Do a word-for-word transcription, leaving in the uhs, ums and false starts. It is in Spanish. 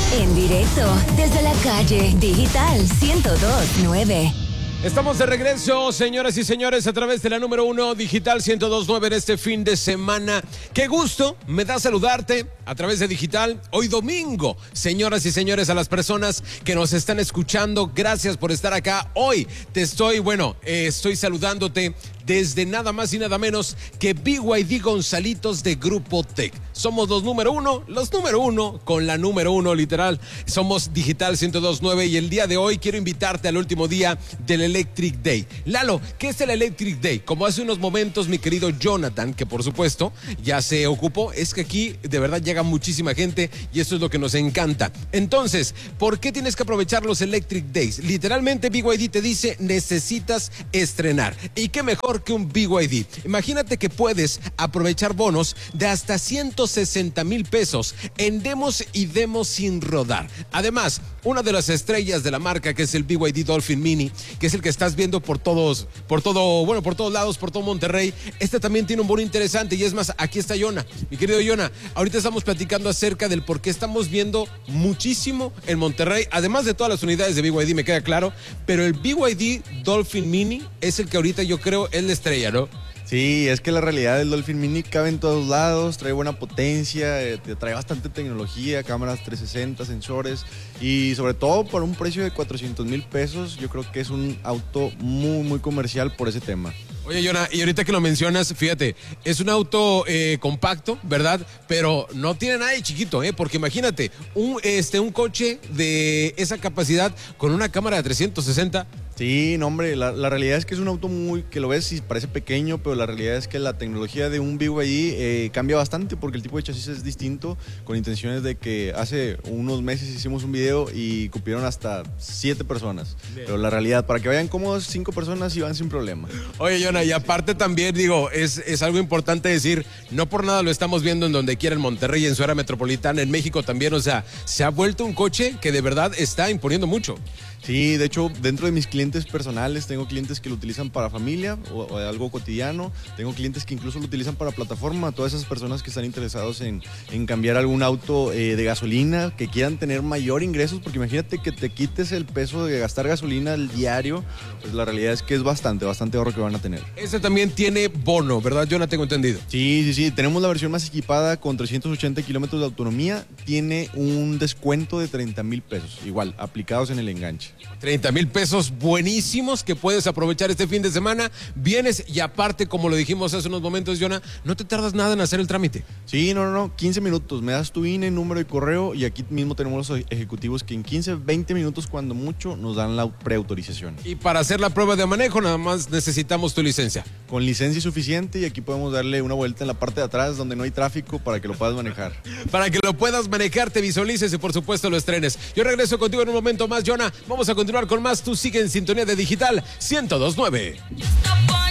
En directo desde la calle Digital ciento dos punto nueve. Estamos de regreso, señoras y señores, a través de la número uno Digital ciento dos punto nueve en este fin de semana. Qué gusto me da saludarte a través de Digital hoy domingo. Señoras y señores, a las personas que nos están escuchando, gracias por estar acá. Hoy te estoy, bueno, eh, estoy saludándote desde nada más y nada menos que B Y D Gonzalitos de Grupo Tech. Somos los número uno, los número uno con la número uno, literal. Somos Digital ciento dos punto nueve y el día de hoy quiero invitarte al último día del Electric Day. Lalo, ¿qué es el Electric Day? Como hace unos momentos mi querido Jonathan, que por supuesto ya se ocupó, es que aquí de verdad llega muchísima gente y eso es lo que nos encanta. Entonces, ¿por qué tienes que aprovechar los Electric Days? Literalmente B Y D te dice, necesitas estrenar. ¿Y qué mejor que un B Y D? Imagínate que puedes aprovechar bonos de hasta ciento sesenta mil pesos en demos y demos sin rodar. Además, una de las estrellas de la marca, que es el B Y D Dolphin Mini, que es el que estás viendo por todos, por todo, bueno, por todos lados, por todo Monterrey. Este también tiene un bono interesante y es más, aquí está Yona, mi querido Yona. Ahorita estamos platicando acerca del por qué estamos viendo muchísimo en Monterrey, además de todas las unidades de B Y D, me queda claro, pero el B Y D Dolphin Mini es el que ahorita yo creo es la estrella, ¿no? Sí, es que la realidad del Dolphin Mini cabe en todos lados, trae buena potencia, eh, trae bastante tecnología, cámaras trescientos sesenta, sensores y sobre todo por un precio de cuatrocientos mil pesos, yo creo que es un auto muy, muy comercial por ese tema. Oye, Yona, y ahorita que lo mencionas, fíjate, es un auto eh, compacto, ¿verdad? Pero no tiene nada de chiquito, ¿eh? Porque imagínate, un, este, un coche de esa capacidad con una cámara de trescientos sesenta. Sí, no hombre, la, la realidad es que es un auto muy, que lo ves y parece pequeño, pero la realidad es que la tecnología de un B Y D eh, cambia bastante porque el tipo de chasis es distinto, con intenciones de que hace unos meses hicimos un video y cupieron hasta siete personas. Bien. Pero la realidad, para que vayan cómodos, cinco personas y van sin problema. Oye, Yona, y aparte también, digo, es, es algo importante decir, no por nada lo estamos viendo en donde quiera, en Monterrey, en su área metropolitana, en México también, o sea, se ha vuelto un coche que de verdad está imponiendo mucho. Sí, de hecho, dentro de mis clientes personales, tengo clientes que lo utilizan para familia o, o algo cotidiano, tengo clientes que incluso lo utilizan para plataforma, todas esas personas que están interesados en, en cambiar algún auto eh, de gasolina, que quieran tener mayor ingresos, porque imagínate que te quites el peso de gastar gasolina al diario, pues la realidad es que es bastante, bastante ahorro que van a tener. Ese también tiene bono, ¿verdad? Yo no tengo entendido. Sí, sí, sí, tenemos la versión más equipada con trescientos ochenta kilómetros de autonomía, tiene un descuento de treinta mil pesos, igual, aplicados en el enganche. treinta mil pesos buenísimos que puedes aprovechar este fin de semana. Vienes y aparte, como lo dijimos hace unos momentos, Yona, no te tardas nada en hacer el trámite. Sí, no, no, no, quince minutos. Me das tu I N E, número de correo y aquí mismo tenemos los ejecutivos que en quince, veinte minutos, cuando mucho, nos dan la preautorización. Y para hacer la prueba de manejo, nada más necesitamos tu licencia. Con licencia suficiente y aquí podemos darle una vuelta en la parte de atrás donde no hay tráfico para que lo puedas manejar. Para que lo puedas manejar, te visualices y por supuesto lo estrenes. Yo regreso contigo en un momento más, Yona. Vamos a continuar con más. Tú sigue en sintonía de Digital ciento dos punto nueve.